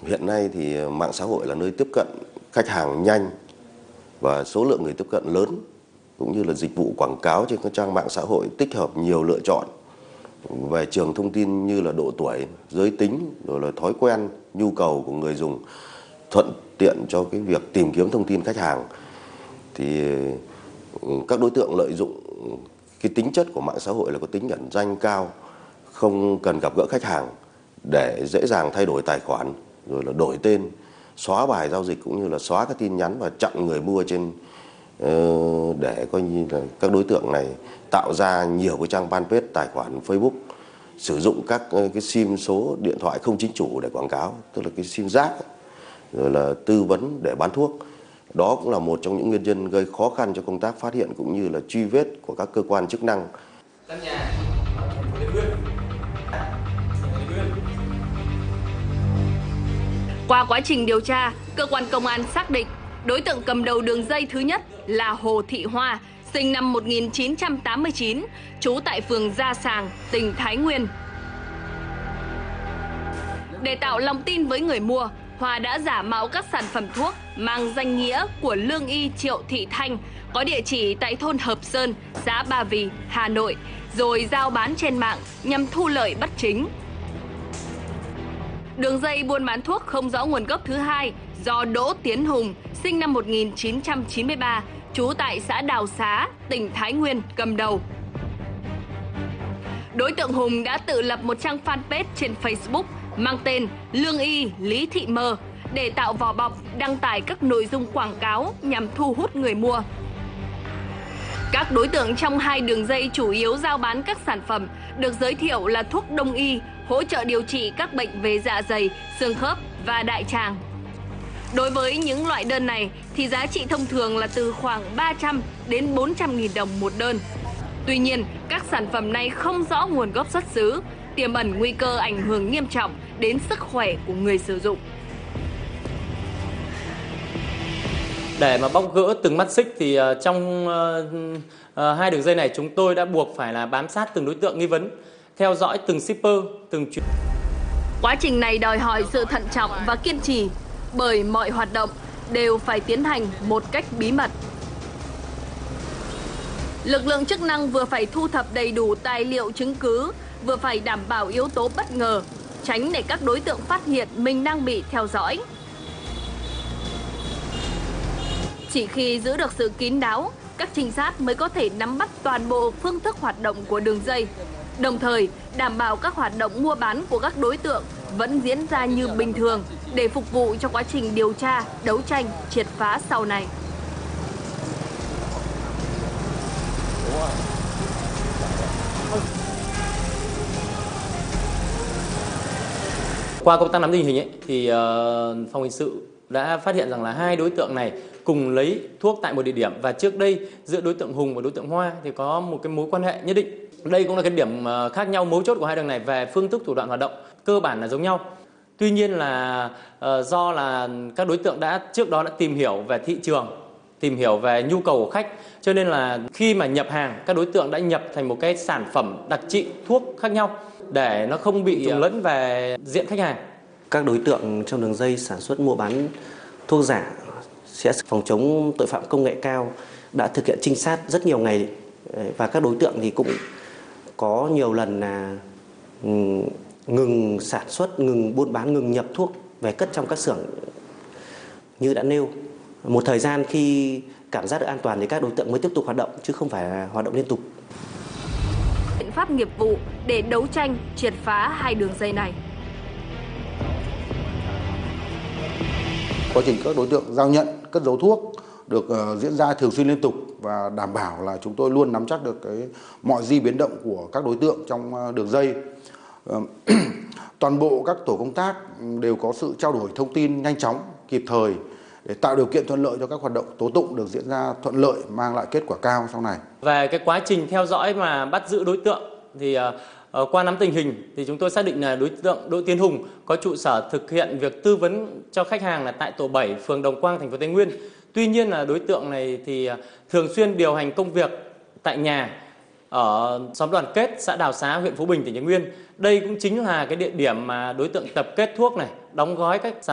Hiện nay thì mạng xã hội là nơi tiếp cận khách hàng nhanh và số lượng người tiếp cận lớn, cũng như là dịch vụ quảng cáo trên các trang mạng xã hội tích hợp nhiều lựa chọn về trường thông tin như là độ tuổi, giới tính, rồi là thói quen, nhu cầu của người dùng, thuận tiện cho cái việc tìm kiếm thông tin khách hàng. Thì các đối tượng lợi dụng cái tính chất của mạng xã hội là có tính ẩn danh cao, không cần gặp gỡ khách hàng để dễ dàng thay đổi tài khoản, rồi là đổi tên, xóa bài giao dịch cũng như là xóa các tin nhắn và chặn người mua trên để coi như là các đối tượng này tạo ra nhiều cái trang fanpage, tài khoản Facebook, sử dụng các cái sim số điện thoại không chính chủ để quảng cáo, tức là cái sim rác, rồi là tư vấn để bán thuốc. Đó cũng là một trong những nguyên nhân gây khó khăn cho công tác phát hiện cũng như là truy vết của các cơ quan chức năng. Qua quá trình điều tra, cơ quan công an xác định đối tượng cầm đầu đường dây thứ nhất là Hồ Thị Hoa, sinh năm 1989, trú tại phường Gia Sàng, tỉnh Thái Nguyên. Để tạo lòng tin với người mua, Hoa đã giả mạo các sản phẩm thuốc mang danh nghĩa của lương y Triệu Thị Thanh, có địa chỉ tại thôn Hợp Sơn, xã Ba Vì, Hà Nội, rồi giao bán trên mạng nhằm thu lợi bất chính. Đường dây buôn bán thuốc không rõ nguồn gốc thứ hai do Đỗ Tiến Hùng, sinh năm 1993, trú tại xã Đào Xá, tỉnh Thái Nguyên cầm đầu. Đối tượng Hùng đã tự lập một trang fanpage trên Facebook mang tên Lương y Lý Thị Mơ để tạo vỏ bọc đăng tải các nội dung quảng cáo nhằm thu hút người mua. Các đối tượng trong hai đường dây chủ yếu giao bán các sản phẩm được giới thiệu là thuốc đông y, hỗ trợ điều trị các bệnh về dạ dày, xương khớp và đại tràng. Đối với những loại đơn này thì giá trị thông thường là từ khoảng 300 đến 400.000 đồng một đơn. Tuy nhiên, các sản phẩm này không rõ nguồn gốc xuất xứ, tiềm ẩn nguy cơ ảnh hưởng nghiêm trọng đến sức khỏe của người sử dụng. Để mà bóc gỡ từng mắt xích thì trong hai đường dây này chúng tôi đã buộc phải là bám sát từng đối tượng nghi vấn, theo dõi từng shipper, từng chuyến. Quá trình này đòi hỏi sự thận trọng và kiên trì, bởi mọi hoạt động đều phải tiến hành một cách bí mật. Lực lượng chức năng vừa phải thu thập đầy đủ tài liệu chứng cứ, vừa phải đảm bảo yếu tố bất ngờ, tránh để các đối tượng phát hiện mình đang bị theo dõi. Chỉ khi giữ được sự kín đáo, các trinh sát mới có thể nắm bắt toàn bộ phương thức hoạt động của đường dây, đồng thời đảm bảo các hoạt động mua bán của các đối tượng vẫn diễn ra như bình thường để phục vụ cho quá trình điều tra, đấu tranh, triệt phá sau này. Qua công tác nắm tình hình thì phòng hình sự đã phát hiện rằng là hai đối tượng này cùng lấy thuốc tại một địa điểm, và trước đây giữa đối tượng Hùng và đối tượng Hoa thì có một cái mối quan hệ nhất định. Đây cũng là cái điểm khác nhau mấu chốt của hai đường này về phương thức thủ đoạn hoạt động, cơ bản là giống nhau. Tuy nhiên là do là các đối tượng đã trước đó đã tìm hiểu về thị trường, tìm hiểu về nhu cầu của khách, cho nên là khi mà nhập hàng, các đối tượng đã nhập thành một cái sản phẩm đặc trị thuốc khác nhau để nó không bị trộn lẫn về diện khách hàng. Các đối tượng trong đường dây sản xuất mua bán thuốc giả sẽ phòng chống tội phạm công nghệ cao đã thực hiện trinh sát rất nhiều ngày, và các đối tượng thì cũng có nhiều lần là ngừng sản xuất, ngừng buôn bán, ngừng nhập thuốc về cất trong các xưởng như đã nêu. Một thời gian khi cảm giác được an toàn thì các đối tượng mới tiếp tục hoạt động, chứ không phải là hoạt động liên tục. Biện pháp nghiệp vụ để đấu tranh, triệt phá hai đường dây này. Quá trình các đối tượng giao nhận, cất giấu thuốc được diễn ra thường xuyên liên tục, và đảm bảo là chúng tôi luôn nắm chắc được mọi di biến động của các đối tượng trong đường dây. Toàn bộ các tổ công tác đều có sự trao đổi thông tin nhanh chóng, kịp thời để tạo điều kiện thuận lợi cho các hoạt động tố tụng được diễn ra thuận lợi, mang lại kết quả cao sau này. Về cái quá trình theo dõi mà bắt giữ đối tượng thì qua nắm tình hình thì chúng tôi xác định là đối tượng Đỗ Tiến Hùng có trụ sở thực hiện việc tư vấn cho khách hàng là tại tổ 7 phường Đồng Quang, thành phố Thái Nguyên. Tuy nhiên là đối tượng này thì thường xuyên điều hành công việc tại nhà ở xóm Đoàn Kết, xã Đào Xá, huyện Phú Bình, tỉnh Thái Nguyên. Đây cũng chính là cái địa điểm mà đối tượng tập kết thuốc này, đóng gói các sản